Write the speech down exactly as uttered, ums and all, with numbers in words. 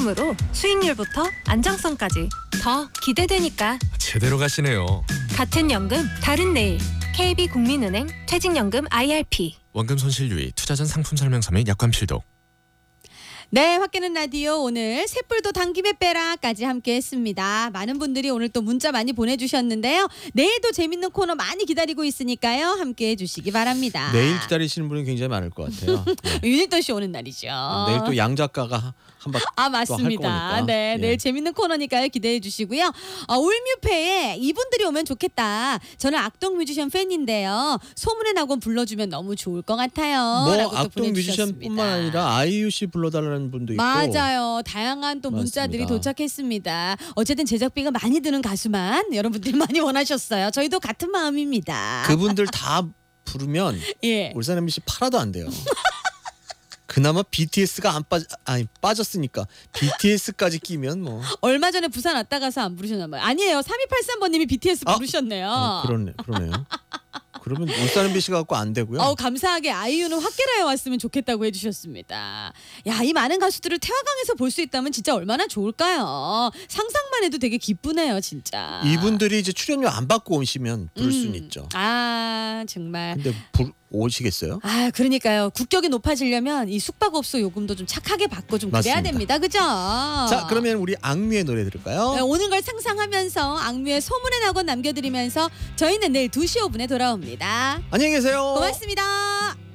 상품으로 수익률부터 안정성까지 더 기대되니까. 제대로 가시네요. 같은 연금 다른 내일. 케이비국민은행 퇴직연금 아이알피. 원금 손실 유의, 투자 전 상품 설명서 및 약관 필독. 네, 확 깨는 라디오 오늘 셋불도 당김에 빼라까지 함께했습니다. 많은 분들이 오늘 또 문자 많이 보내주셨는데요. 내일도 재밌는 코너 많이 기다리고 있으니까요. 함께해 주시기 바랍니다. 내일 기다리시는 분이 굉장히 많을 것 같아요. 네. 유니턴 씨 오는 날이죠. 내일 또 양 작가가 한번 아 맞습니다. 네, 예. 내일 재밌는 코너니까요. 기대해 주시고요. 어, 올뮤페에 이분들이 오면 좋겠다. 저는 악동 뮤지션 팬인데요. 소문의 낙원 불러주면 너무 좋을 것 같아요. 뭐 라고 또 악동 보내주셨습니다. 뮤지션뿐만 아니라 아이유 씨 불러달라는 분도 있고. 맞아요. 다양한 또 문자들이 맞습니다. 도착했습니다. 어쨌든 제작비가 많이 드는 가수만 여러분들이 많이 원하셨어요. 저희도 같은 마음입니다. 그분들 다 부르면 예. 울산 엠비씨 팔아도 안 돼요. 그나마 비티에스가 안 빠져 아니 빠졌으니까 비티에스까지 끼면 뭐. 얼마 전에 부산 왔다 가서 안 부르셨나 봐요. 아니에요. 삼이팔삼 번님이 비티에스 아, 부르셨네요. 어, 그러네, 그러네요. 그러면 울산 엠비씨 갖고 안 되고요. 어 감사하게 아이유는 확계라에 왔으면 좋겠다고 해주셨습니다. 야, 이 많은 가수들을 태화강에서 볼 수 있다면 진짜 얼마나 좋을까요? 상상만 해도 되게 기쁘네요, 진짜. 이분들이 이제 출연료 안 받고 오시면 부를 음. 수는 있죠. 아 정말. 근데 부, 오시겠어요? 아 그러니까요. 국격이 높아지려면 이 숙박업소 요금도 좀 착하게 받고 좀 그래야 맞습니다. 됩니다, 그죠? 자, 그러면 우리 악뮤의 노래 들을까요? 네, 오는 걸 상상하면서 악뮤의 소문의 낙원 남겨드리면서 저희는 내일 두 시 오 분에 돌아옵니다. 안녕히 계세요. 고맙습니다.